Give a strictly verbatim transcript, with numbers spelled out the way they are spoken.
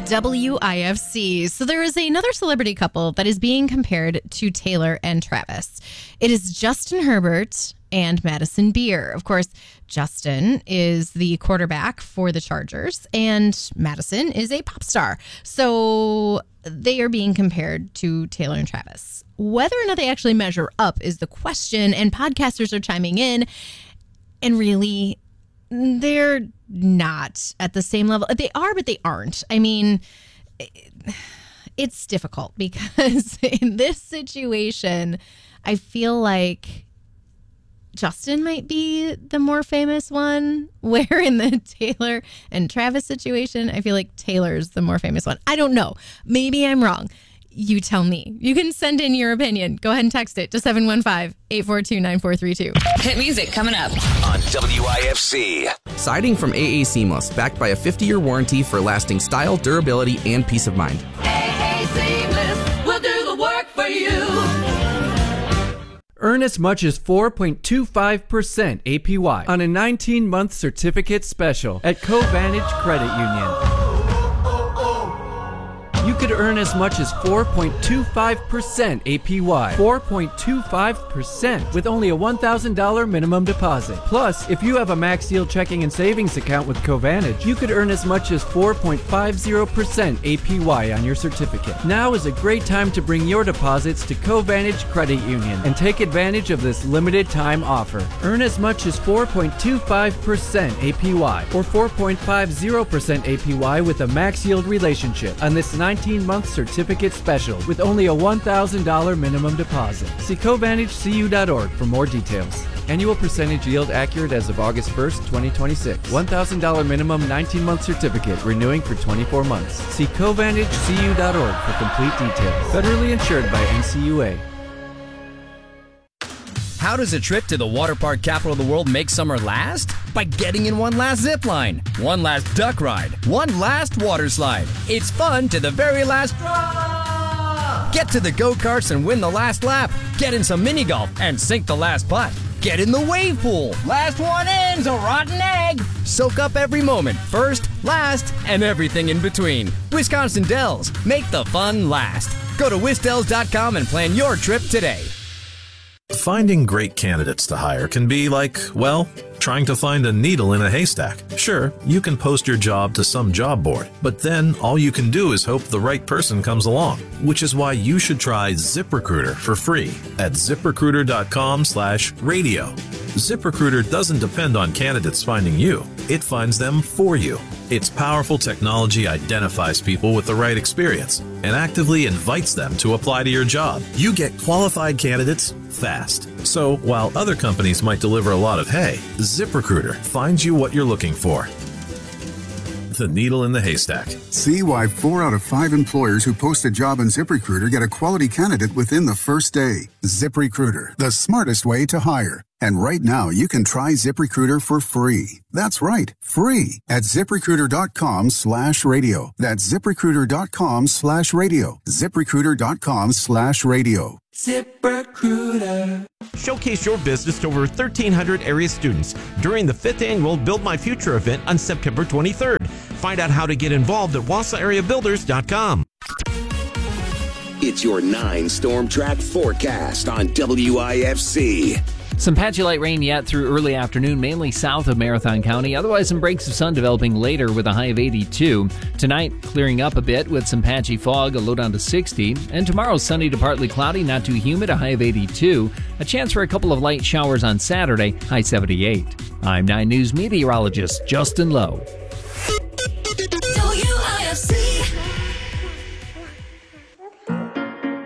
W I F C. So there is another celebrity couple that is being compared to Taylor and Travis. It is Justin Herbert and Madison Beer. Of course, Justin is the quarterback for the Chargers, and Madison is a pop star. So they are being compared to Taylor and Travis. Whether or not they actually measure up is the question, and podcasters are chiming in, and really, they're not at the same level. They are, but they aren't. I mean, it's difficult because in this situation, I feel like Justin might be the more famous one, where in the Taylor and Travis situation, I feel like Taylor's the more famous one. I don't know. Maybe I'm wrong. You tell me. You can send in your opinion. Go ahead and text it to seven one five, eight four two, nine four three two. Hit music coming up on W I F C. Siding from A A Seamless, backed by a fifty-year warranty for lasting style, durability, and peace of mind. A A Seamless will do the work for you. Earn as much as four point two five percent A P Y on a nineteen-month certificate special at Covantage Credit Union. You could earn as much as four point two five percent A P Y. four point two five percent with only a one thousand dollars minimum deposit. Plus, if you have a Max Yield checking and savings account with Covantage, you could earn as much as four point five zero percent A P Y on your certificate. Now is a great time to bring your deposits to Covantage Credit Union and take advantage of this limited time offer. Earn as much as four point two five percent A P Y or four point five zero percent A P Y with a Max Yield relationship on this nineteen-month certificate special with only a one thousand dollars minimum deposit. See Covantage C U dot org for more details. Annual percentage yield accurate as of August first, twenty twenty-six. one thousand dollars minimum nineteen-month certificate renewing for twenty-four months. See Covantage C U dot org for complete details. Federally insured by N C U A. How does a trip to the water park capital of the world make summer last? By getting in one last zip line, one last duck ride, one last water slide. It's fun to the very last drop. Get to the go-karts and win the last lap. Get in some mini golf and sink the last putt. Get in the wave pool. Last one in's a rotten egg. Soak up every moment, first, last, and everything in between. Wisconsin Dells, make the fun last. Go to wisdells dot com and plan your trip today. Finding great candidates to hire can be like, well, trying to find a needle in a haystack. Sure, you can post your job to some job board, but then all you can do is hope the right person comes along, which is why you should try ZipRecruiter for free at ziprecruiter dot com slash radio. ZipRecruiter doesn't depend on candidates finding you. It finds them for you. Its powerful technology identifies people with the right experience and actively invites them to apply to your job. You get qualified candidates fast. So while other companies might deliver a lot of hay, ZipRecruiter finds you what you're looking for. The needle in the haystack. See why four out of five employers who post a job on ZipRecruiter get a quality candidate within the first day. ZipRecruiter, the smartest way to hire. And right now, you can try ZipRecruiter for free. That's right, free at ziprecruiter dot com slash radio. That's ziprecruiter dot com slash radio. ziprecruiter dot com slash radio. ZipRecruiter. Showcase your business to over thirteen hundred area students during the fifth annual Build My Future event on September twenty-third. Find out how to get involved at wausau area builders dot com. It's your nine storm track forecast on W I F C. Some patchy light rain yet through early afternoon, mainly south of Marathon County. Otherwise, some breaks of sun developing later with a high of eighty-two. Tonight, clearing up a bit with some patchy fog, a low down to sixty. And tomorrow, sunny to partly cloudy, not too humid, a high of eighty-two. A chance for a couple of light showers on Saturday, high seventy-eight. I'm nine News meteorologist Justin Lowe.